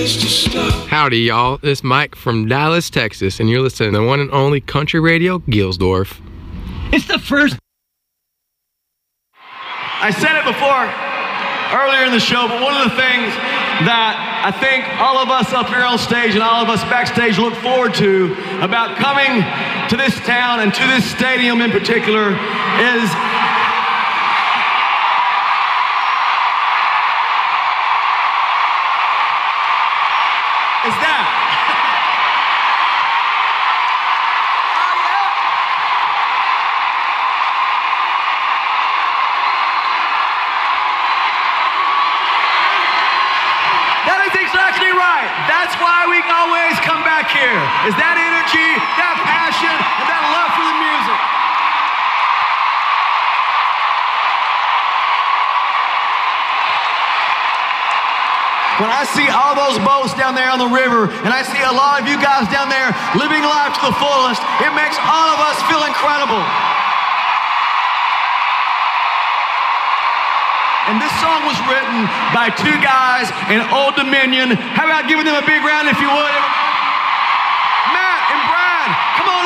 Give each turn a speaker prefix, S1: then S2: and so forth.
S1: Howdy, y'all. This is Mike from Dallas, Texas, and you're listening to the one and only Country Radio Gilsdorf.
S2: It's the first.
S3: I said it before earlier in the show, but one of the things that I think all of us up here on stage and all of us backstage look forward to about coming to this town and to this stadium in particular is that. That is exactly right. That's why we always come back here. Is that energy, that passion, and that love for the music. When I see all those boats down there on the river, and I see a lot of you guys down there living life to the fullest, it makes all of us feel incredible. And this song was written by two guys in Old Dominion. How about giving them a big round if you would? Matt and Brian, come on.